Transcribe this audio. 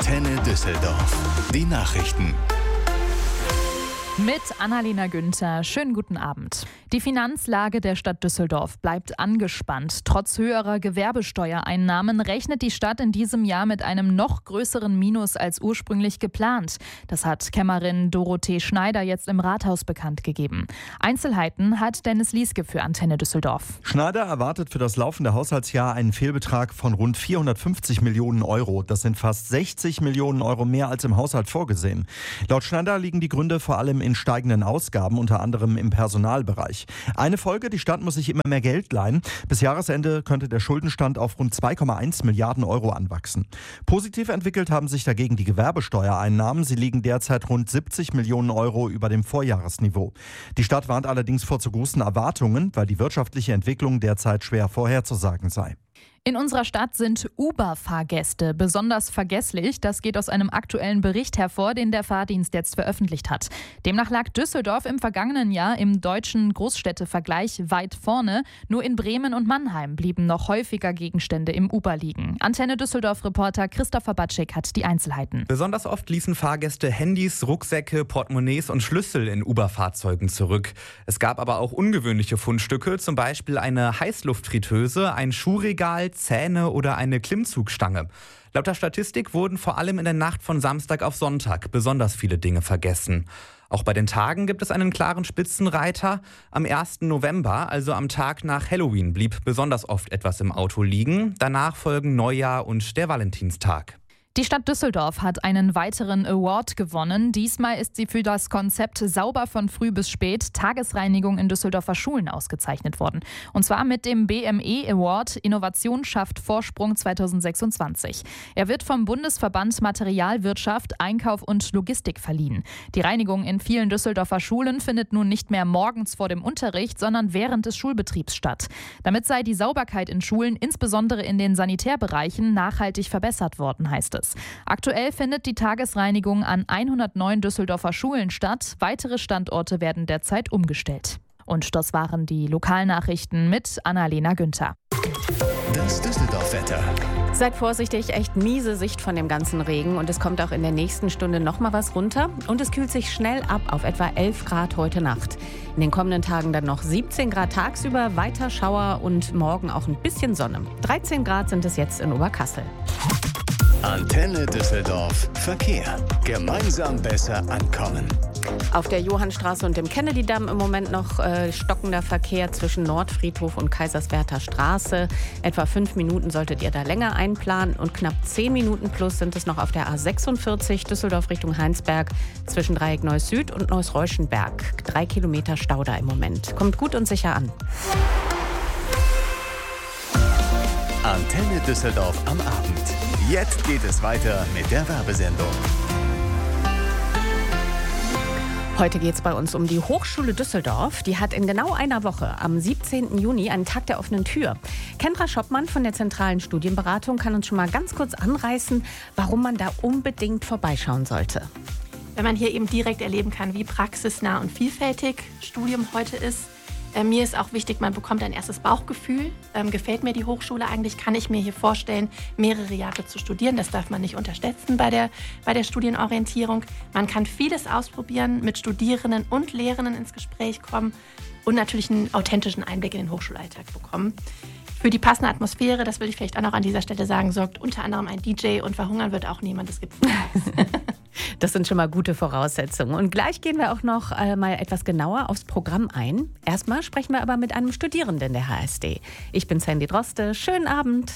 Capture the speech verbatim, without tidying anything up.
Antenne Düsseldorf. Die Nachrichten. Mit Annalena Günther. Schönen guten Abend. Die Finanzlage der Stadt Düsseldorf bleibt angespannt. Trotz höherer Gewerbesteuereinnahmen rechnet die Stadt in diesem Jahr mit einem noch größeren Minus als ursprünglich geplant. Das hat Kämmerin Dorothee Schneider jetzt im Rathaus bekannt gegeben. Einzelheiten hat Dennis Lieske für Antenne Düsseldorf. Schneider erwartet für das laufende Haushaltsjahr einen Fehlbetrag von rund vierhundertfünfzig Millionen Euro. Das sind fast sechzig Millionen Euro mehr als im Haushalt vorgesehen. Laut Schneider liegen die Gründe vor allem in steigenden Ausgaben, unter anderem im Personalbereich. Eine Folge, die Stadt muss sich immer mehr Geld leihen. Bis Jahresende könnte der Schuldenstand auf rund zwei Komma eins Milliarden Euro anwachsen. Positiv entwickelt haben sich dagegen die Gewerbesteuereinnahmen. Sie liegen derzeit rund siebzig Millionen Euro über dem Vorjahresniveau. Die Stadt warnt allerdings vor zu großen Erwartungen, weil die wirtschaftliche Entwicklung derzeit schwer vorherzusagen sei. In unserer Stadt sind Uber-Fahrgäste besonders vergesslich. Das geht aus einem aktuellen Bericht hervor, den der Fahrdienst jetzt veröffentlicht hat. Demnach lag Düsseldorf im vergangenen Jahr im deutschen Großstädtevergleich weit vorne. Nur in Bremen und Mannheim blieben noch häufiger Gegenstände im Uber liegen. Antenne Düsseldorf-Reporter Christopher Batschik hat die Einzelheiten. Besonders oft ließen Fahrgäste Handys, Rucksäcke, Portemonnaies und Schlüssel in Uber-Fahrzeugen zurück. Es gab aber auch ungewöhnliche Fundstücke, zum Beispiel eine Heißluftfritteuse, ein Schuhregal, Zähne oder eine Klimmzugstange. Laut der Statistik wurden vor allem in der Nacht von Samstag auf Sonntag besonders viele Dinge vergessen. Auch bei den Tagen gibt es einen klaren Spitzenreiter. Am ersten November, also am Tag nach Halloween, blieb besonders oft etwas im Auto liegen. Danach folgen Neujahr und der Valentinstag. Die Stadt Düsseldorf hat einen weiteren Award gewonnen. Diesmal ist sie für das Konzept Sauber von früh bis spät Tagesreinigung in Düsseldorfer Schulen ausgezeichnet worden. Und zwar mit dem B M E Award Innovation schafft Vorsprung zweitausendsechsundzwanzig. Er wird vom Bundesverband Materialwirtschaft, Einkauf und Logistik verliehen. Die Reinigung in vielen Düsseldorfer Schulen findet nun nicht mehr morgens vor dem Unterricht, sondern während des Schulbetriebs statt. Damit sei die Sauberkeit in Schulen, insbesondere in den Sanitärbereichen, nachhaltig verbessert worden, heißt es. Aktuell findet die Tagesreinigung an hundertneun Düsseldorfer Schulen statt. Weitere Standorte werden derzeit umgestellt. Und das waren die Lokalnachrichten mit Annalena Günther. Das Düsseldorf-Wetter. Seid vorsichtig, echt miese Sicht von dem ganzen Regen und es kommt auch in der nächsten Stunde noch mal was runter und es kühlt sich schnell ab auf etwa elf Grad heute Nacht. In den kommenden Tagen dann noch siebzehn Grad tagsüber, weiter Schauer und morgen auch ein bisschen Sonne. dreizehn Grad sind es jetzt in Oberkassel. Antenne Düsseldorf Verkehr. Gemeinsam besser ankommen. Auf der Johannstraße und dem Kennedy-Damm im Moment noch äh, stockender Verkehr zwischen Nordfriedhof und Kaiserswerther Straße. Etwa fünf Minuten solltet ihr da länger einplanen und knapp zehn Minuten plus sind es noch auf der A sechsundvierzig Düsseldorf Richtung Heinsberg zwischen Dreieck Neuss Süd und Neuss Reuschenberg. Drei Kilometer Stau da im Moment. Kommt gut und sicher an. Antenne Düsseldorf am Abend. Jetzt geht es weiter mit der Werbesendung. Heute geht es bei uns um die Hochschule Düsseldorf. Die hat in genau einer Woche, am siebzehnten Juni, einen Tag der offenen Tür. Kendra Schoppmann von der Zentralen Studienberatung kann uns schon mal ganz kurz anreißen, warum man da unbedingt vorbeischauen sollte. Wenn man hier eben direkt erleben kann, wie praxisnah und vielfältig Studium heute ist. Äh, mir ist auch wichtig, man bekommt ein erstes Bauchgefühl. Ähm, gefällt mir die Hochschule eigentlich? Kann ich mir hier vorstellen, mehrere Jahre zu studieren? Das darf man nicht unterschätzen bei der, bei der Studienorientierung. Man kann vieles ausprobieren, mit Studierenden und Lehrenden ins Gespräch kommen und natürlich einen authentischen Einblick in den Hochschulalltag bekommen. Für die passende Atmosphäre, das will ich vielleicht auch noch an dieser Stelle sagen, sorgt unter anderem ein D J und verhungern wird auch niemand. Es gibt Das sind schon mal gute Voraussetzungen. Und gleich gehen wir auch noch äh, mal etwas genauer aufs Programm ein. Erstmal sprechen wir aber mit einem Studierenden der H S D. Ich bin Sandy Droste. Schönen Abend.